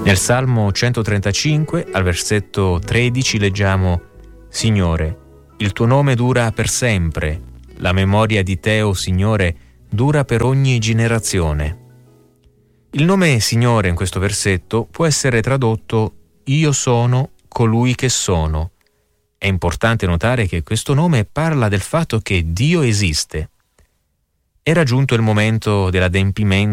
Nel Salmo 135, al versetto 13, leggiamo: Signore, il tuo nome dura per sempre, la memoria di te, o Signore, dura per ogni generazione. Il nome Signore in questo versetto può essere tradotto Io sono colui che sono. È importante notare che questo nome parla del fatto che Dio esiste. Era giunto il momento dell'adempimento